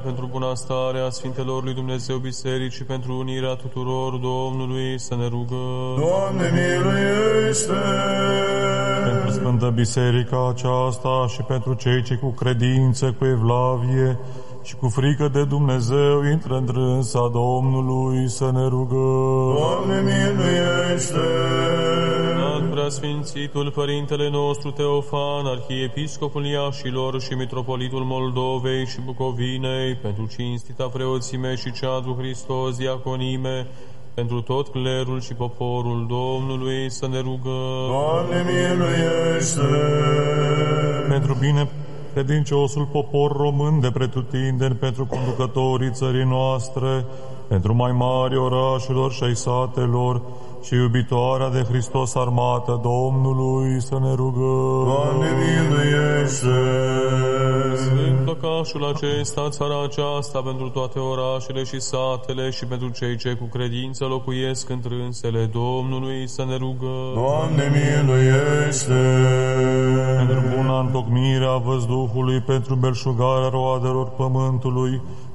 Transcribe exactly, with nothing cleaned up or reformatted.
pentru bunăstarea Sfintelor lui Dumnezeu Biserici și pentru unirea tuturor Domnului să ne rugăm. Doamne, miluiește! Pentru Sfântă Biserica aceasta și pentru cei ce cu credință, cu evlavie și cu frică de Dumnezeu intră în drânsa Domnului să ne rugăm. Doamne, miluiește! Ad preasfințitul Părintele nostru Teofan, Arhiepiscopul Iașilor și Mitropolitul Moldovei și Bucovinei, pentru cinstita preoțime și cea cu Hristos diaconime, pentru tot clerul și poporul Domnului să ne rugăm. Doamne, miluiește! Pentru bine credinciosul popor român de pretutindeni, pentru conducătorii țării noastre, pentru mai mari orașelor și ai satelor și iubitoarea de Hristos armată Domnului să ne rugăm. Doamne, miluiește! Sfânt locașul acesta, țara aceasta, pentru toate orașele și satele și pentru cei ce cu credință locuiesc întrânsele Domnului să ne rugăm. Doamne, miluiește! Pentru buna întocmire a văzduhului, pentru belșugarea roadelor pământului